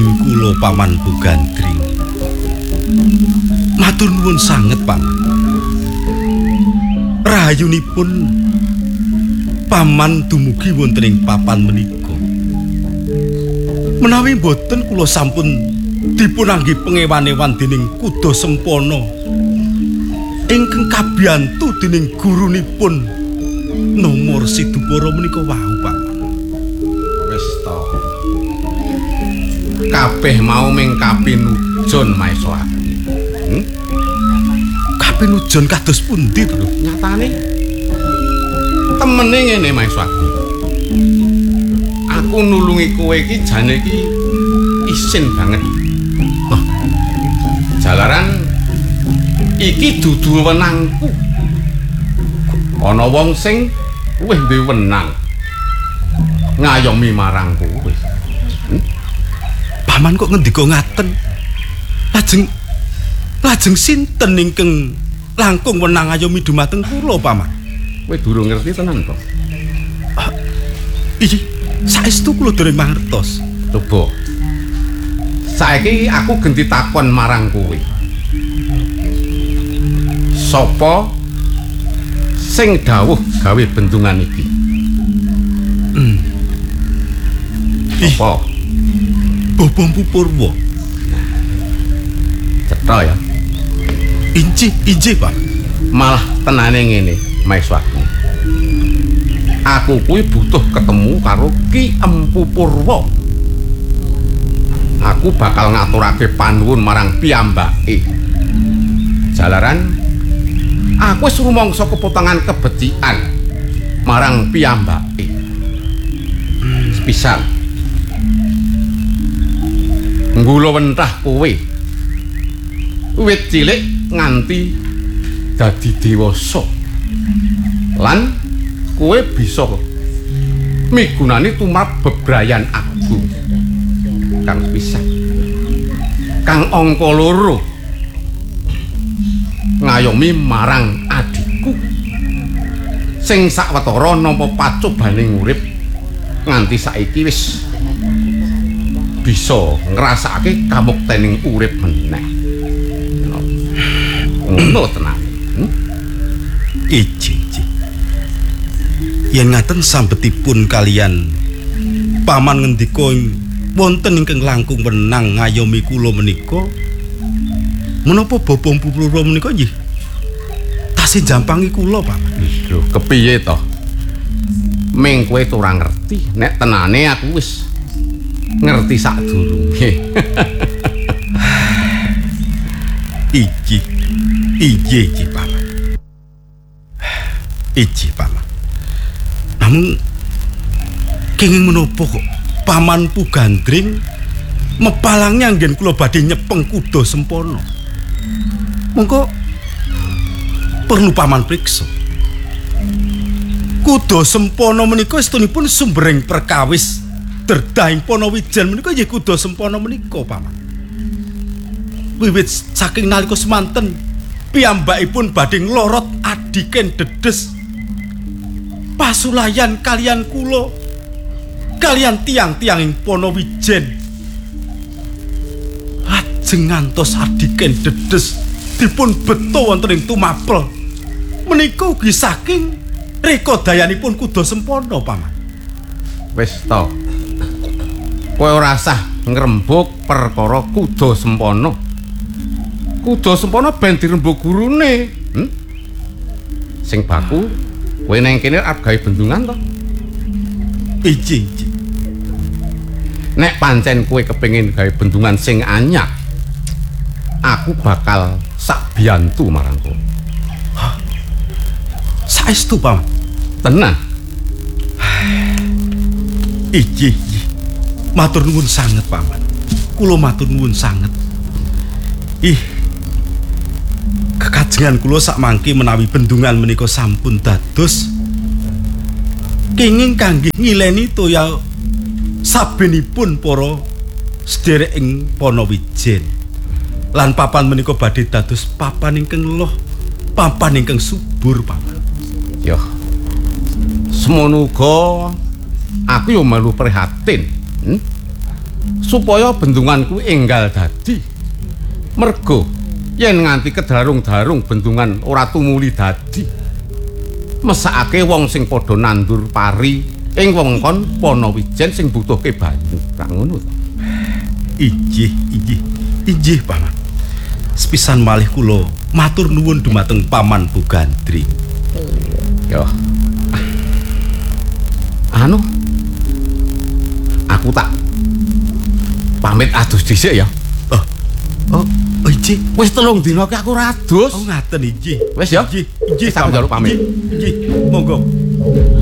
Kula Paman Bugandring. Matur nuwun sanget, Paman. Rahayunipun Paman dumugi wonten ing papan menika. Menawi boten kula sampun dipunanggi pengewan-ewan dening Kuda Sempana ingkang kabiyantu dening gurunipun Nomor Sidupara menika wau, Paman. Wis to. Kabeh mau ming kapinujon Maeswati. Kapinujon kados pundi to? Nyatane temene ngene Maeswati. Aku nulungi kowe iki jane iki isin banget. Oh, jalaran iki dudu wenangku. Ana wong sing luwih duwe wenang ngayomi marang kowe. Paman kok ngendika ngaten? Lajeng sinten ingkang langkung wenang ngayomi dumateng kula, Paman? Kowe durung ngerti tenan to? Iki saestu kula dereng mangertos. Coba. Saiki aku genti takon marang kowe. Sapa sing dawuh gawe bendungan iki? Apa? Bapa Purwa. Cetha ya. Inji, Pak. Malah tenane ngene, Maeswati. Aku kuwi butuh ketemu karo Ki Empu Purwa. Aku bakal ngaturake panuwun marang piyambake. Jalaran aku wis rumangsa kepotongan kebecikan marang piyambake. Sepisan nggula wentah kowe wiwit cilik nganti dadi dewasa lan kowe bisa migunani tumrap bebrayan agung kang sepisan kang angka 2 ngayomi marang adikku sing sawetara nampa pacobaning urip nganti saiki wis bisa ngrasakake kamuktening urip meneh. Ngono tenan. Iji. Yen ngaten sambetipun kalian Paman ngendika wonten ingkang langkung wenang ngayomi kula menika, menapa Bapa Purwa menika nggih tasih jampangi kula, Paman? Lho, kepiye to? Ming kowe ora ngerti, nek tenane aku wis ngerti sadurunge. Iji, Paman. Iji, Paman. Namun kenging menapa kok Paman Pugandring mepalangnya anggen kula badhe nyepeng Kuda Sempana. Mongko perlu Paman priksa. Kuda Sempana menika estunipun sumbering perkawis derdahing Panawijan menika nggih Kuda Sempana menika, Paman. Wiwit saking nalika semanten piyambakipun badhe nglorot adiken dedes pasulayan kalian kula kalian tiang-tianging Panawijan. Lajeng ngantos adiken dedes dipun beto wonten ing tumapel. Menika ugi saking reka dayanipun Kuda Sempana, Paman. Wis to. Kowe ora usah ngrembug perkara Kuda Sempana. Kuda Sempana ben dirembug gurune. Sing baku kowe nang kene arep gawe bendungan to? Iji. Nek pancen kowe kepengin gawe bendungan sing anyar, aku bakal sak biyantu marang kowe. Saestu, Paman. Tenan. Iji. Matur nuwun sanget, Paman. Kula matur nuwun sanget. Kekajengan kula sakmangke menawi bendungan menika sampun dados kenging kangge ngileni toya sabenipun para sederek ing Panawijan. Lan papan menika badhe dados papan ingkang loh, papan ingkang subur, Paman. Yo. Semono uga aku yo melu prihatin. supaya bendungan kuwi enggal dadi. Mergo yen nganti kedarung-darung bendungan ora tumuli dadi, mesakake wong sing padha nandur pari ing wewengkon Ponowijen sing butuhke banyu. Ra ngono to? Injih, Paman. Sepisan malih kula matur nuwun dumateng Paman Bugandri. Yo. Anu. Aku tak pamit adus dhisik ya. Oh, injih. Wis 3 dina ki aku ora adus. Oh, ngaten injih. Wis ya. Injih, tak njaluk pamit. Injih, monggo.